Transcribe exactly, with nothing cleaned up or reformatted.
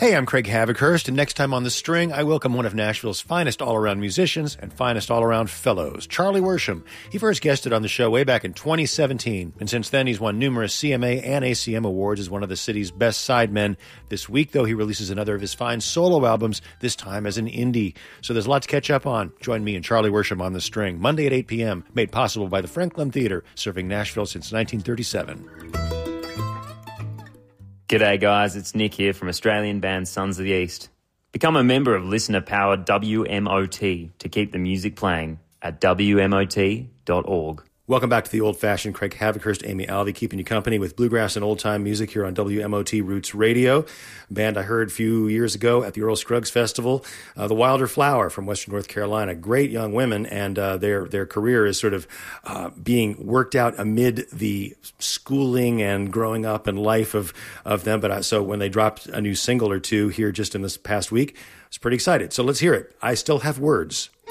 Hey, I'm Craig Havikhurst, and next time on The String, I welcome one of Nashville's finest all-around musicians and finest all-around fellows, Charlie Worsham. He first guested on the show way back in twenty seventeen, and since then he's won numerous C M A and A C M awards as one of the city's best sidemen. This week, though, he releases another of his fine solo albums, this time as an indie. So there's a lot to catch up on. Join me and Charlie Worsham on The String, Monday at eight p.m., made possible by the Franklin Theater, serving Nashville since nineteen thirty-seven. G'day guys, it's Nick here from Australian band Sons of the East. Become a member of listener-powered W M O T to keep the music playing at W M O T dot org. Welcome back to the old-fashioned Craig Havikhurst, Amy Alvey, keeping you company with bluegrass and old-time music here on W M O T Roots Radio. A band I heard a few years ago at the Earl Scruggs Festival, uh, the Wilder Flower from Western North Carolina. Great young women, and uh, their their career is sort of uh, being worked out amid the schooling and growing up and life of, of them. But uh, so when they dropped a new single or two here just in this past week, I was pretty excited. So let's hear it. I Still Have Words